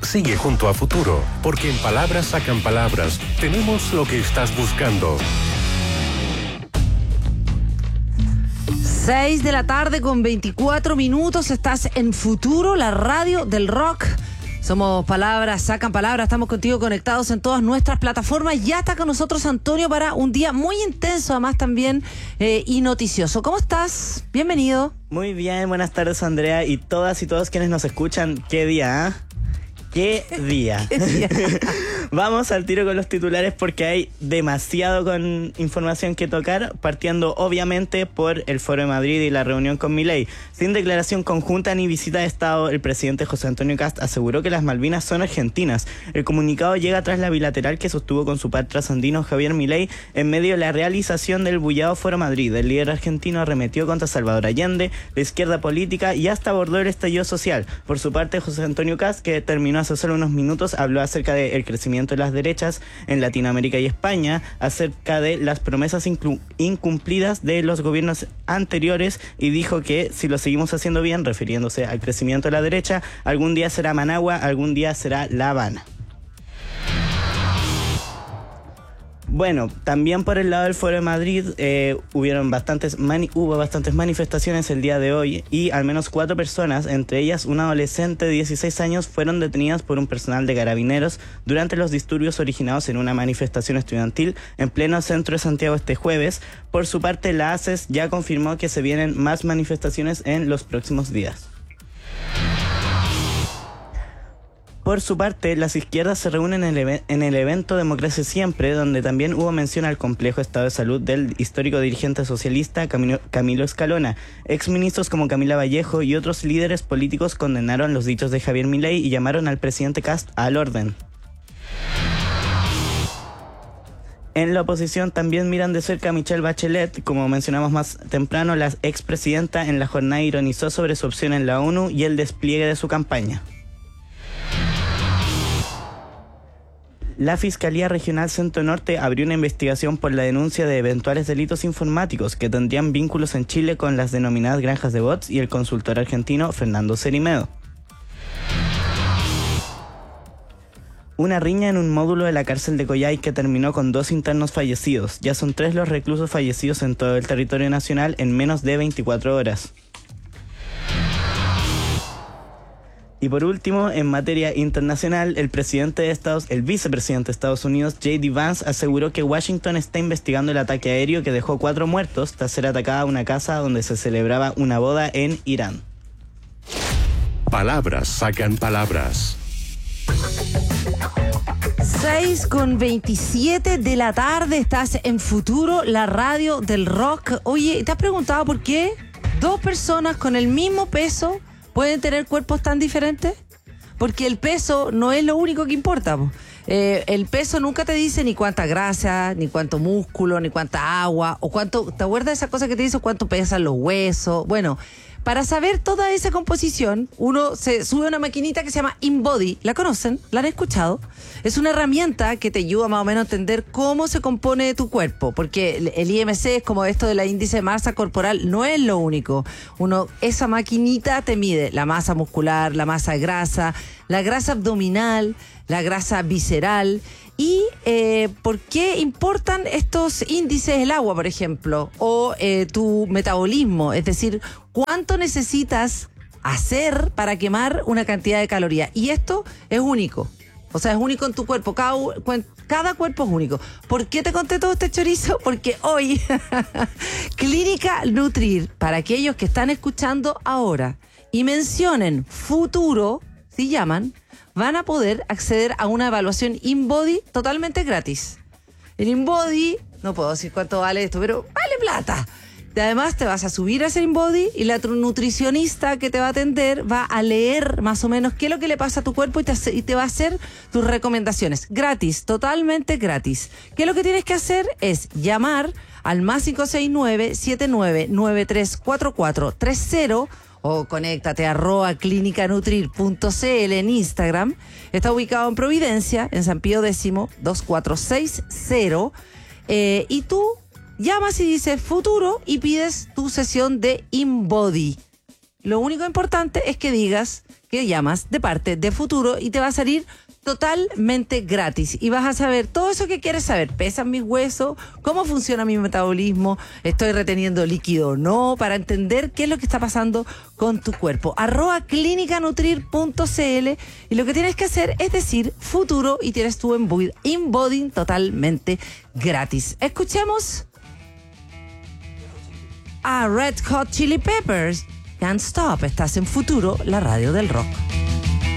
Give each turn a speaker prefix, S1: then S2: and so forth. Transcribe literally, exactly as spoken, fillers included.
S1: Sigue junto a Futuro, porque en Palabras Sacan Palabras tenemos lo que estás buscando.
S2: seis de la tarde con veinticuatro minutos, estás en Futuro, la radio del rock. Somos Palabras Sacan Palabras, estamos contigo conectados en todas nuestras plataformas. Ya está con nosotros Antonio para un día muy intenso, además también eh, y noticioso. ¿Cómo estás? Bienvenido.
S3: Muy bien, buenas tardes Andrea y todas y todos quienes nos escuchan. ¿Qué día, eh? ¿Qué día?
S2: ¿Qué día?
S3: Vamos al tiro con los titulares porque hay demasiado con información que tocar, partiendo obviamente por el Foro de Madrid y la reunión con Milei. Sin declaración conjunta ni visita de Estado, el presidente José Antonio Kast aseguró que las Malvinas son argentinas. El comunicado llega tras la bilateral que sostuvo con su par trasandino Javier Milei en medio de la realización del bullado Foro Madrid. El líder argentino arremetió contra Salvador Allende, la izquierda política y hasta abordó el estallido social. Por su parte, José Antonio Kast, que terminó hace solo unos minutos, habló acerca del crecimiento de las derechas en Latinoamérica y España, acerca de las promesas incumplidas de los gobiernos anteriores y dijo que si lo seguimos haciendo bien, refiriéndose al crecimiento de la derecha, algún día será Managua, algún día será La Habana. Bueno, también por el lado del Foro de Madrid eh, hubieron bastantes mani- hubo bastantes manifestaciones el día de hoy y al menos cuatro personas, entre ellas una adolescente de dieciséis años, fueron detenidas por un personal de carabineros durante los disturbios originados en una manifestación estudiantil en pleno centro de Santiago este jueves. Por su parte, la A C E S ya confirmó que se vienen más manifestaciones en los próximos días. Por su parte, las izquierdas se reúnen en el, ev- en el evento Democracia Siempre, donde también hubo mención al complejo estado de salud del histórico dirigente socialista Camilo, Camilo Escalona. Exministros como Camila Vallejo y otros líderes políticos condenaron los dichos de Javier Milei y llamaron al presidente Kast al orden. En la oposición también miran de cerca a Michelle Bachelet. Como mencionamos más temprano, la expresidenta en la jornada ironizó sobre su opción en la ONU y el despliegue de su campaña. La Fiscalía Regional Centro Norte abrió una investigación por la denuncia de eventuales delitos informáticos que tendrían vínculos en Chile con las denominadas granjas de bots y el consultor argentino Fernando Cerimedo. Una riña en un módulo de la cárcel de Coyhai que terminó con dos internos fallecidos. Ya son tres los reclusos fallecidos en todo el territorio nacional en menos de veinticuatro horas. Y por último, en materia internacional, el presidente de Estados, el vicepresidente de Estados Unidos, J D Vance, aseguró que Washington está investigando el ataque aéreo que dejó cuatro muertos tras ser atacada una casa donde se celebraba una boda en Irán.
S1: Palabras Sacan Palabras.
S2: seis con veintisiete de la tarde, estás en Futuro, la radio del rock. Oye, ¿te has preguntado por qué dos personas con el mismo peso pueden tener cuerpos tan diferentes? Porque el peso no es lo único que importa. Eh, el peso nunca te dice ni cuánta grasa, ni cuánto músculo, ni cuánta agua, o cuánto, ¿te acuerdas de esa cosa que te dice cuánto pesan los huesos? Bueno, para saber toda esa composición, uno se sube a una maquinita que se llama InBody. ¿La conocen? ¿La han escuchado? Es una herramienta que te ayuda más o menos a entender cómo se compone tu cuerpo, porque el, el I M C es como esto de la índice de masa corporal, no es lo único. Uno, esa maquinita te mide la masa muscular, la masa grasa, la grasa abdominal, la grasa visceral. ¿Y eh, por qué importan estos índices el agua, por ejemplo? O eh, tu metabolismo, es decir, cuánto necesitas hacer para quemar una cantidad de calorías. Y esto es único. O sea, es único en tu cuerpo. Cada, cada cuerpo es único. ¿Por qué te conté todo este chorizo? Porque hoy, Clínica Nutrir, para aquellos que están escuchando ahora y mencionen Futuro, si llaman, van a poder acceder a una evaluación InBody totalmente gratis. El InBody, no puedo decir cuánto vale esto, pero vale plata. Y además te vas a subir a ese InBody y la nutricionista que te va a atender va a leer más o menos qué es lo que le pasa a tu cuerpo y te, hace, y te va a hacer tus recomendaciones. Gratis, totalmente gratis. ¿Qué es lo que tienes que hacer? Es llamar al más cinco seis nueve, siete nueve nueve tres cuatro cuatro tres cero o conéctate a arroba clínica nutrir punto c l en Instagram. Está ubicado en Providencia, en San Pío X, dos cuatro seis cero. Eh, y tú llamas y dices Futuro y pides tu sesión de InBody. Lo único importante es que digas que llamas de parte de Futuro y te va a salir totalmente gratis y vas a saber todo eso que quieres saber. ¿Pesan mis huesos? ¿Cómo funciona mi metabolismo? ¿Estoy reteniendo líquido o no? Para entender qué es lo que está pasando con tu cuerpo. Arroba clínica nutrir punto c l y lo que tienes que hacer es decir Futuro y tienes tu InBody totalmente gratis. Escuchemos a Red Hot Chili Peppers. Can't Stop. Estás en Futuro, la radio del rock.